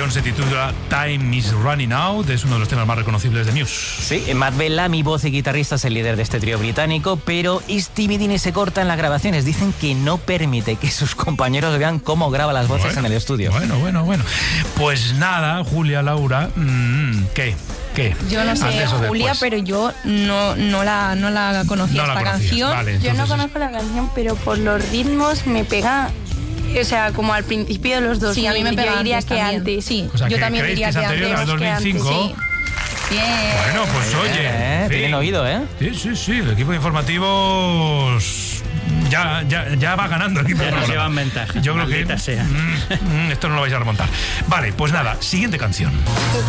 canción se titula Time is Running Out, es uno de los temas más reconocibles de Muse. Sí, Matt Bellamy, voz y guitarrista, es el líder de este trío británico, pero Stevie Dean se corta en las grabaciones. Dicen que no permite que sus compañeros vean cómo graba las voces en el estudio. Bueno. Pues nada, Julia, Laura, ¿qué? Yo no sé, Julia, pero yo no la conocía esta canción. Vale, yo no conozco la canción, pero por los ritmos me pega, o sea, como al principio de los 2000. Sí, a mí me pega. Yo diría antes que también. antes. Sí, O sea, yo también diría que anterior antes. al 2005. Sí. Bien. Bueno, pues oye. Tienen oído, ¿eh? Sí, el equipo de informativos ya va ganando el equipo de Ya nos programa. llevan ventaja. Yo creo que Maldita sea. esto no lo vais a remontar. Vale, pues nada, siguiente canción.